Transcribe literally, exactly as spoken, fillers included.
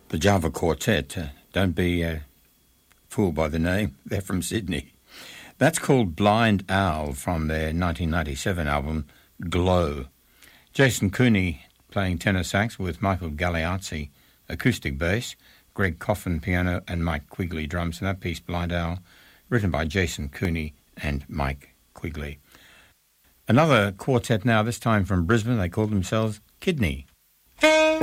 The Java Quartet. Uh, don't be uh, fooled by the name. They're from Sydney. That's called Blind Owl from their nineteen ninety-seven album Glow. Jason Cooney playing tenor sax with Michael Galeazzi acoustic bass, Greg Coffin piano and Mike Quigley drums. And that piece, Blind Owl, written by Jason Cooney and Mike Quigley. Another quartet now, this time from Brisbane. They call themselves Kidney.